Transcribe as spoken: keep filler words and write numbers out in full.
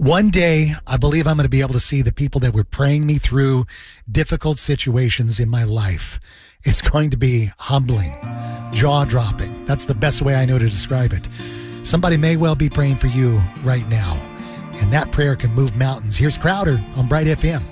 One day, I believe I'm going to be able to see the people that were praying me through difficult situations in my life. It's going to be humbling, jaw-dropping. That's the best way I know to describe it. Somebody may well be praying for you right now, and that prayer can move mountains. Here's Crowder on Bright F M.